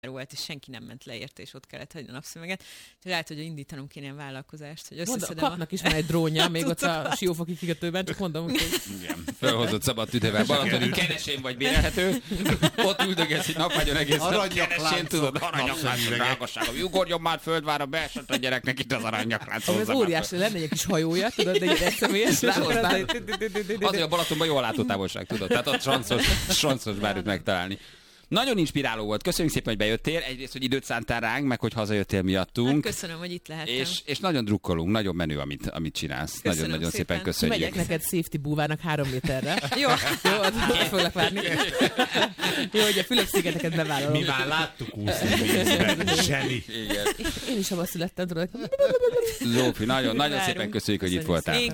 volt, és senki nem ment le érte, és ott kellett hagyni a napszöveget. Lehet, hogy indítanom kéne ilyen vállalkozást, hogy összeszedem. Kapnak is már egy drónja, még ott a Siófoki kikötőben, csak mondom, hogy... Igen, felhozott szabad tüdővel. Balatonül keresén vagy bérelhető, ott üldögesz egy napágyon egész nap keresén, tudod, aranyakláncok, drágasságom. Ugorjon már földvára, beesett a gyereknek itt az aranyaklánc. Ez óriási, lenne egy kis hajója, tudod, de egy egyszemélyes. Az, hogy a Balatonban jól látótávolság, tudod. Tehát ott sanszos bárüt megtalálni. Nagyon inspiráló volt. Köszönjük szépen, hogy bejöttél. Egyrészt, hogy időt szántál ránk, meg hogy hazajöttél miattunk. Hát köszönöm, hogy itt lehettem. És nagyon drukkolunk, nagyon menő, amit csinálsz. Nagyon-nagyon szépen köszönjük. Megyek neked safety búvárnak 3 méterre. Jó, ott foglak várni. Jó, hogy a Fülöp-szigeteket bevállalom. Mi már láttuk úszni vízben, Zseni. Én is abban születtem, tudod. Zsófi, nagyon szépen köszönjük, hogy itt voltál.